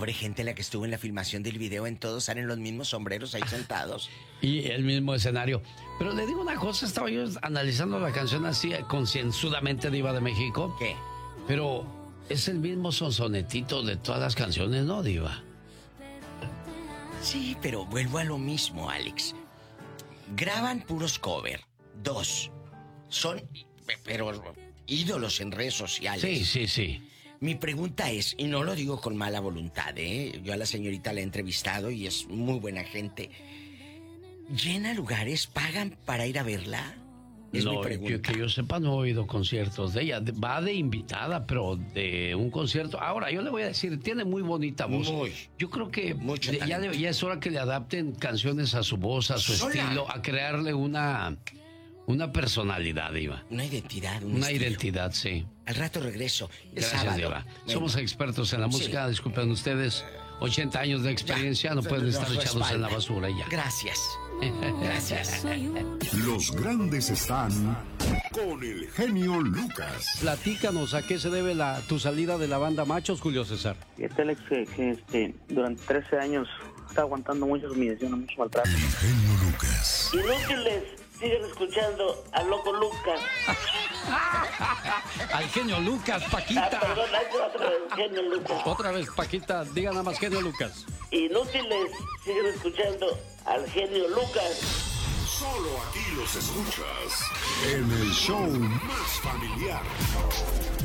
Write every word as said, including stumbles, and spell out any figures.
pobre gente la que estuvo en la filmación del video, en todos salen los mismos sombreros ahí sentados. Y el mismo escenario. Pero le digo una cosa, estaba yo analizando la canción así concienzudamente, Diva de México. ¿Qué? Pero es el mismo sonsonetito de todas las canciones, ¿no, Diva? Sí, pero vuelvo a lo mismo, Alex. Graban puros cover. Dos. Son, pero, ídolos en redes sociales. Sí, sí, sí. Mi pregunta es, y no lo digo con mala voluntad, ¿eh? Yo a la señorita la he entrevistado y es muy buena gente. ¿Llena lugares? ¿Pagan para ir a verla? Es no, mi pregunta. que, que yo sepa, no he oído conciertos de ella. Va de invitada, pero de un concierto. Ahora, yo le voy a decir, tiene muy bonita voz. Muy. Yo creo que Mucho de, ya, le, ya es hora que le adapten canciones a su voz, a su Sola. estilo, a crearle una, una personalidad, Diva. Una identidad, un Una estilo. identidad, sí. Al rato regreso. Es Gracias, sábado. Diva. Bueno. Somos expertos en la música. Sí. Disculpen ustedes, ochenta años de experiencia, Ya, no pueden nos estar echados respalda. en la basura ya. Gracias. Gracias. Los grandes están con el genio Lucas. Platícanos, ¿a qué se debe la, tu salida de la banda Machos, Julio César? Fíjate, Alex, que, que este, durante trece años está aguantando muchas humillaciones, mucho maltrato. El genio Lucas. Inútiles, siguen escuchando al loco Lucas. Al genio Lucas, Paquita. Ah, perdón, ahí te va otra vez, genio Lucas. Otra vez, Paquita, diga nada más genio Lucas. Inútiles, siguen escuchando al genio Lucas. Solo aquí los escuchas en el show más familiar.